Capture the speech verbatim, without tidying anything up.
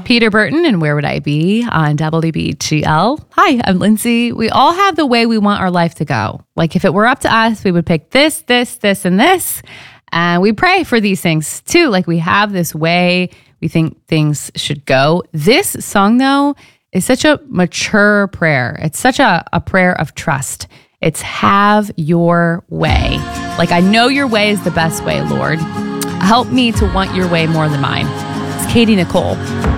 Peter Burton and Where Would I Be on W B G L. Hi, I'm Lindsay. We all have the way we want our life to go. Like if it were up to us, we would pick this, this, this, and this. And we pray for these things too. Like we have this way we think things should go. This song though is such a mature prayer. It's such a, a prayer of trust. It's have your way. Like I know your way is the best way, Lord. Help me to want your way more than mine. It's Katie Nicole.